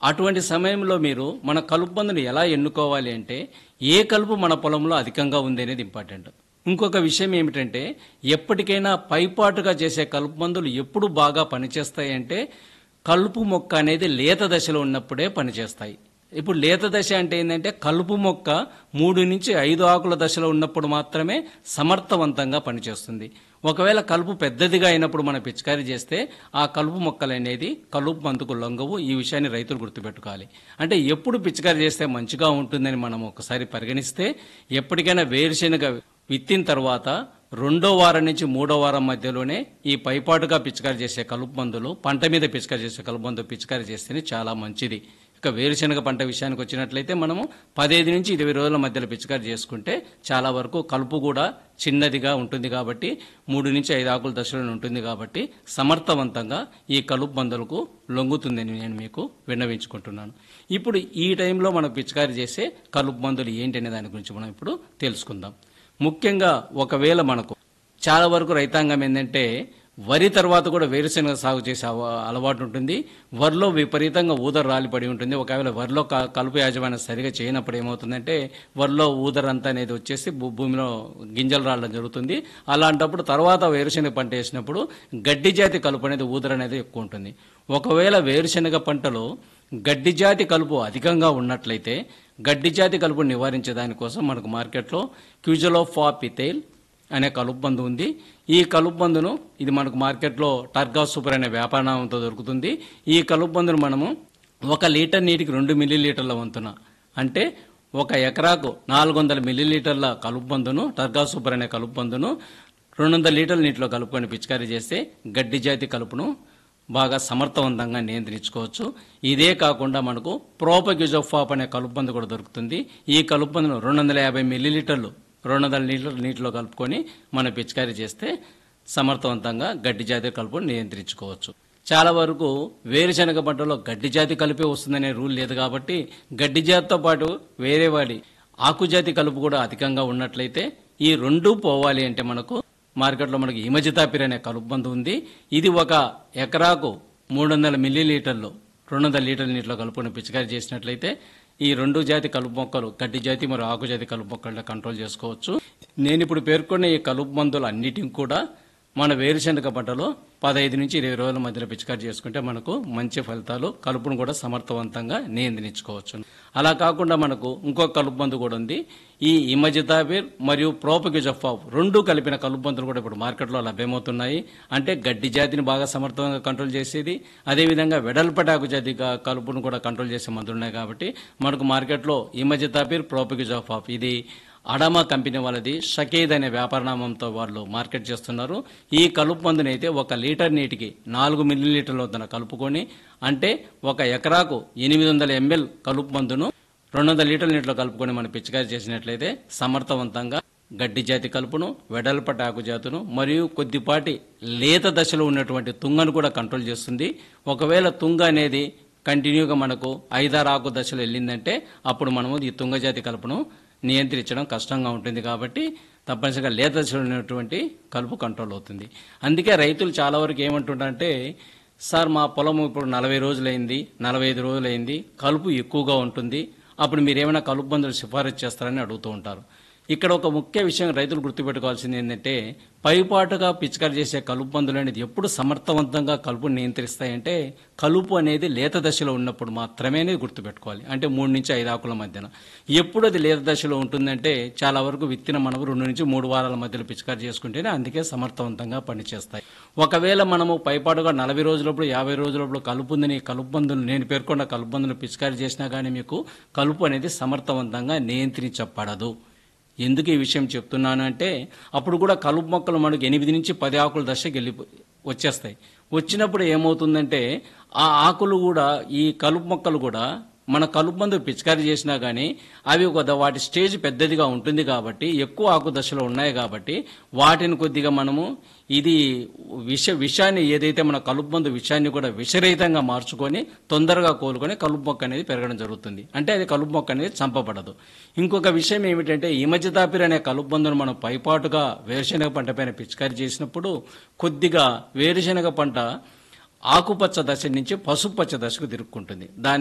అటువంటి సమయంలో మీరు మన కలుపు మందుని ఎలా ఎన్నుకోవాలి అంటే ఏ కలుపు మన పొలంలో అధికంగా ఉంది అనేది ఇంపార్టెంట్. ఇంకొక విషయం ఏమిటంటే ఎప్పటికైనా పైపాటుగా చేసే కలుపు మందులు ఎప్పుడు బాగా పనిచేస్తాయంటే కలుపు మొక్క అనేది లేత దశలో ఉన్నప్పుడే పనిచేస్తాయి. ఇప్పుడు లేత దశ అంటే ఏంటంటే కలుపు మొక్క 3 నుంచి 5 ఆకుల దశలో ఉన్నప్పుడు మాత్రమే సమర్థవంతంగా పనిచేస్తుంది. ఒకవేళ కలుపు పెద్దదిగా అయినప్పుడు మనం పిచికారీ చేస్తే ఆ కలుపు మొక్కలు అనేది కలుపు మందుకు లొంగవు. ఈ విషయాన్ని రైతులు గుర్తుపెట్టుకోవాలి. అంటే ఎప్పుడు పిచికారీ చేస్తే మంచిగా ఉంటుందని మనం ఒకసారి పరిగణిస్తే ఎప్పటికైనా వేరుశెనగ విత్తిన తర్వాత 2వ వారం నుంచి 3వ వారం మధ్యలోనే ఈ పైపాటుగా పిచికారీ చేసే కలుపు మందులు పంట మీద పిచికారీ చేసే కలుపు మందు పిచికారీ చేస్తేనే చాలా మంచిది. ఇక వేరుశెనగ పంట విషయానికి వచ్చినట్లయితే మనము 15 నుంచి 20 రోజుల మధ్యలో పిచికారీ చేసుకుంటే చాలా వరకు కలుపు కూడా చిన్నదిగా ఉంటుంది కాబట్టి 3 నుంచి 5 ఆకుల దశలో ఉంటుంది కాబట్టి సమర్థవంతంగా ఈ కలుపు మందులకు లొంగుతుందని నేను మీకు విన్నవించుకుంటున్నాను. ఇప్పుడు ఈ టైంలో మనం పిచికారీ చేసే కలుపు మందులు ఏంటి అనే దాని గురించి మనం ఇప్పుడు తెలుసుకుందాం. ముఖ్యంగా ఒకవేళ మనకు చాలా వరకు రైతాంగం ఏంటంటే వరి తర్వాత కూడా వేరుశెనగ సాగు చేసే అలవాటు ఉంటుంది. వరిలో విపరీతంగా ఊదర రాలిపడి ఉంటుంది. ఒకవేళ వరిలో కలుపు యాజమాన్యం సరిగా చేయనప్పుడు ఏమవుతుందంటే వరిలో ఊదరంతా అనేది వచ్చేసి భూమిలో గింజలు రావడం జరుగుతుంది. అలాంటప్పుడు తర్వాత వేరుశెనగ పంట వేసినప్పుడు గడ్డి జాతి కలుపు అనేది ఊదర అనేది ఎక్కువ ఉంటుంది. ఒకవేళ వేరుశెనగ పంటలో గడ్డి జాతి కలుపు అధికంగా ఉన్నట్లయితే గడ్డి జాతి కలుపు నివారించే దానికోసం మనకు మార్కెట్లో క్యూజలోఫాపిథైల్ అనే కలుపు మందు ఉంది. ఈ కలుపు మందును ఇది మనకు మార్కెట్లో టర్గా సూపర్ అనే వ్యాపారనామంతో దొరుకుతుంది. ఈ కలుపు మందును మనము 1 లీటర్ నీటికి 2 మిల్లీలీటర్ల వంతున అంటే 1 ఎకరాకు 400 మిల్లీలీటర్ల కలుపు మందును టర్గా సూపర్ అనే కలుపు మందును 200 లీటర్ల నీటిలో కలుపుకొని పిచికారీ చేస్తే గడ్డి జాతి కలుపును బాగా సమర్థవంతంగా నియంత్రించుకోవచ్చు. ఇదే కాకుండా మనకు ప్రోపగ్యూజోఫాప్ అనే కలుపు మందు కూడా దొరుకుతుంది. ఈ కలుపు మందును 250 మిల్లీలీటర్లు 200 లీటర్ల నీటిలో కలుపుకొని మనం పిచికారీ చేస్తే సమర్థవంతంగా గడ్డి జాతి కలుపును నియంత్రించుకోవచ్చు. చాలా వరకు వేరుశెనగ పంటలో గడ్డి జాతి కలిపే వస్తుందనే రూల్ లేదు కాబట్టి గడ్డి జాతితో పాటు వేరే వాడి ఆకుజాతి కలుపు కూడా అధికంగా ఉన్నట్లయితే ఈ రెండూ పోవాలి అంటే మనకు మార్కెట్లో మనకి ఇమజితాపిర్ అనే కలుపు మందు ఉంది. ఇది 1 ఎకరాకు 300 మిల్లీలీటర్లు 200 లీటర్ల నీటిలో కలుపుకొని పిచికారీ చేసినట్లయితే ఈ 2 జాతి కలుపు మొక్కలు గడ్డి జాతి మరియు ఆకు జాతి కలుపు మొక్కలను కంట్రోల్ చేసుకోవచ్చు. నేను ఇప్పుడు పేర్కొన్న ఈ కలుపు మందులు అన్నిటిని కూడా మన వేరుశెనగ పంటలో 15 నుంచి 20 రోజుల మధ్యలో పిచికారీ చేసుకుంటే మనకు మంచి ఫలితాలు కలుపును కూడా సమర్థవంతంగా నియంత్రించుకోవచ్చు. అలా కాకుండా మనకు ఇంకొక కలుపు మందు కూడా ఉంది. ఈ ఇమజితాపిర్ మరియు ప్రోపగ్యూజోఫాప్ 2 కలిపిన కలుపు మందులు కూడా ఇప్పుడు మార్కెట్లో లభ్యమవుతున్నాయి. అంటే గడ్డి జాతిని బాగా సమర్థవంతంగా కంట్రోల్ చేసేది, అదేవిధంగా వెడల్పటాకు జాతి కలుపును కూడా కంట్రోల్ చేసే మందులు ఉన్నాయి కాబట్టి మనకు మార్కెట్లో ఇమజితాపిర్ ప్రోపగ్యూజోఫాప్ ఇది అడామా కంపెనీ వాళ్ళది షకీద్ అనే వ్యాపారనామంతో వాళ్ళు మార్కెట్ చేస్తున్నారు. ఈ కలుపు మందుని అయితే 1 లీటర్ నీటికి 4 మిల్లీలీటర్ల వద్ద కలుపుకొని అంటే 1 ఎకరాకు 800 ml కలుపు మందును 200 లీటర్ల నీటిలో కలుపుకొని మనం పిచికారీ చేసినట్లయితే సమర్థవంతంగా గడ్డి జాతి కలుపును, వెడల్పటి ఆకు జాతును మరియు కొద్దిపాటి లేత దశలో ఉన్నటువంటి తుంగను కూడా కంట్రోల్ చేస్తుంది. ఒకవేళ తుంగ అనేది కంటిన్యూగా మనకు 5-6 ఆకు దశలో వెళ్ళిందంటే అప్పుడు మనము ఈ తుంగ జాతి కలుపును నియంత్రించడం కష్టంగా ఉంటుంది కాబట్టి తప్పనిసరిగా లేత దశలో ఉన్నటువంటి కలుపు కంట్రోల్ అవుతుంది. అందుకే రైతులు చాలా వరకు ఏమంటుంటారంటే సార్ మా పొలం ఇప్పుడు 40 రోజులైంది 45 రోజులైంది కలుపు ఎక్కువగా ఉంటుంది, అప్పుడు మీరు ఏమైనా కలుపు మందులు సిఫారసు చేస్తారని అడుగుతూ ఉంటారు. ఇక్కడ ఒక ముఖ్య విషయం రైతులు గుర్తుపెట్టుకోవాల్సింది ఏంటంటే పైపాటుగా పిచికారీ చేసే కలుపు మందులు అనేది ఎప్పుడు సమర్థవంతంగా కలుపును నియంత్రిస్తాయంటే కలుపు అనేది లేత దశలో ఉన్నప్పుడు మాత్రమే అనేది గుర్తుపెట్టుకోవాలి. అంటే 3 నుంచి 5 ఆకుల మధ్యన ఎప్పుడు అది లేత దశలో ఉంటుందంటే చాలా వరకు విత్తిన మనము 2 నుంచి 3 వారాల మధ్యలో పిచికారీ చేసుకుంటేనే అందుకే సమర్థవంతంగా పనిచేస్తాయి. ఒకవేళ మనము పైపాటుగా 40 రోజులప్పుడు 50 రోజులప్పుడు కలుపు ఉందని కలుపు మందులు నేను పేర్కొన్న కలుపు మందులు పిచికారీ చేసినా కానీ మీకు కలుపు అనేది సమర్థవంతంగా నియంత్రించబడదు. ఎందుకు ఈ విషయం చెప్తున్నాను అంటే అప్పుడు కూడా కలుపు మొక్కలు మనకు 8 నుంచి 10 ఆకుల దశకి వచ్చేస్తాయి. వచ్చినప్పుడు ఏమవుతుందంటే ఆ ఆకులు కూడా ఈ కలుపు మొక్కలు కూడా మన కలుపు మందు పిచికారీ చేసినా కానీ అవి వాటి స్టేజ్ పెద్దదిగా ఉంటుంది కాబట్టి ఎక్కువ ఆకు దశలో ఉన్నాయి కాబట్టి వాటిని కొద్దిగా మనము ఇది విషాన్ని ఏదైతే మన కలుపు మందు విషాన్ని కూడా విషరహితంగా మార్చుకొని తొందరగా కోలుకొని కలుపు మొక్క అనేది పెరగడం జరుగుతుంది. అంటే అది కలుపు మొక్క అనేది చంపబడదు. ఇంకొక విషయం ఏమిటంటే ఇమజితాపిర్ అనే కలుపు మందును మనం పైపాటుగా వేరుశెనగ పంట పైన పిచికారీ చేసినప్పుడు కొద్దిగా వేరుశెనగ పంట ఆకుపచ్చ దశ నుంచి పసుపచ్చ దశకు తిరుక్కుంటుంది.